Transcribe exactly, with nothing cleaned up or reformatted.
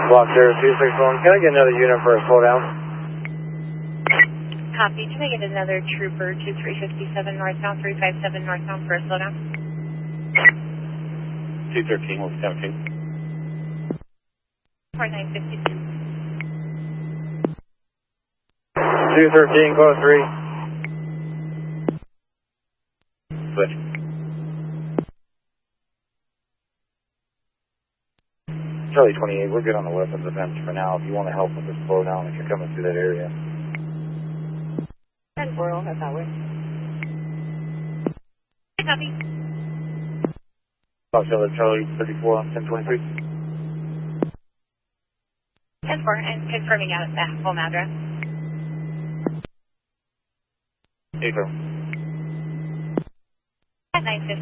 Block zero two six one, can I get another unit for a slowdown? Copy, can I get another trooper two three five seven northbound, three five seven northbound for a slowdown? two thirteen, one seventeen. four nine five two. two thirteen, code three. Switch. Charlie twenty-eight, we're good on the weapons events for now. If you want to help with the slowdown, if you're coming through that area. ten four, I'll head that way. Copy. Fox Charlie thirty-four on ten twenty-three. ten four, and confirming out the home address. Hey, sir. At nine fifty.